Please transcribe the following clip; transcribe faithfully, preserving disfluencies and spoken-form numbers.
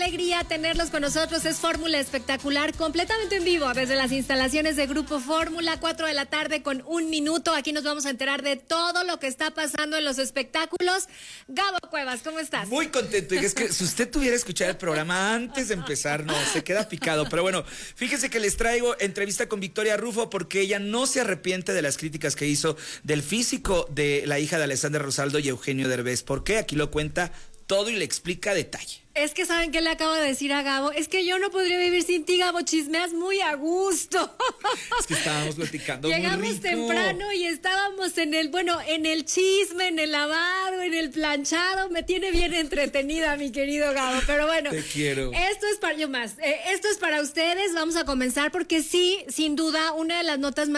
Alegría tenerlos con nosotros, es Fórmula Espectacular, completamente en vivo desde las instalaciones de Grupo Fórmula, cuatro de la tarde con un minuto. Aquí nos vamos a enterar de todo lo que está pasando en los espectáculos. Gabo Cuevas, ¿cómo estás? Muy contento, y es que si usted tuviera escuchado el programa antes de empezar, no, se queda picado. Pero bueno, fíjense que les traigo entrevista con Victoria Rufo, porque ella no se arrepiente de las críticas que hizo del físico de la hija de Alessandra Rosaldo y Eugenio Derbez. ¿Por qué? Aquí lo cuenta todo y le explica a detalle. Es que ¿saben qué le acabo de decir a Gabo? Es que yo no podría vivir sin ti, Gabo, chismeas muy a gusto. Es que estábamos platicando Llegamos muy rico. temprano y estábamos en el, bueno, en el chisme, en el lavado, en el planchado. Me tiene bien entretenida, mi querido Gabo, pero bueno. Te quiero. Esto es para, yo más, eh, esto es para ustedes. Vamos a comenzar porque sí, sin duda, una de las notas más